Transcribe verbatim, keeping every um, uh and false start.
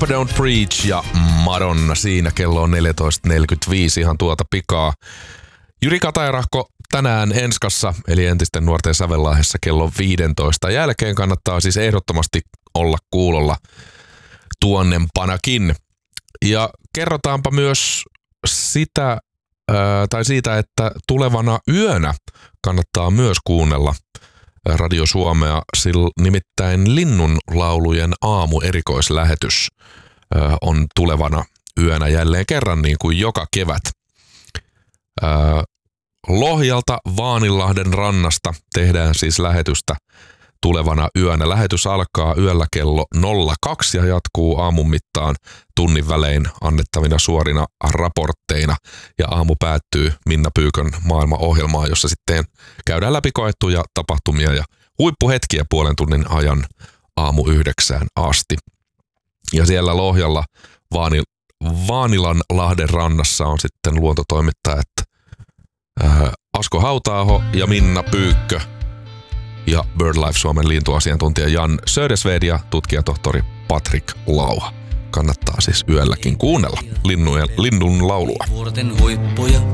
Papa Don't Preach ja Madonna siinä. Kello on neljätoista neljäkymmentäviisi ihan tuota pikaa. Jyri Katajarahko tänään Enskassa, eli entisten nuorten Sävenlahdessa kello viisitoista jälkeen. Kannattaa siis ehdottomasti olla kuulolla tuonnempanakin. Ja kerrotaanpa myös sitä, ää, tai siitä, että tulevana yönä kannattaa myös kuunnella Radio Suomea, sillä nimittäin Linnunlaulujen aamu-erikoislähetys ää, on tulevana yönä jälleen kerran niin kuin joka kevät. Ää, Lohjalta Vaanilahden rannasta tehdään siis lähetystä tulevana yönä. Lähetys alkaa yöllä kello nolla kaksi ja jatkuu aamun mittaan tunnin välein annettavina suorina raportteina. Ja aamu päättyy Minna Pyykön maailmaohjelmaan, jossa sitten käydään läpi koettuja tapahtumia ja huippuhetkiä puolen tunnin ajan aamu yhdeksään asti. Ja siellä Lohjalla Vaani, Vaanilan Lahden rannassa on sitten luontotoimittaja, että äh, Asko Hauta-aho ja Minna Pyykkö ja BirdLife Suomen lintuasiantuntija Jan Södersved ja tutkijatohtori Patrick Lauha. Kannattaa siis yölläkin kuunnella linnujen, linnun laulua.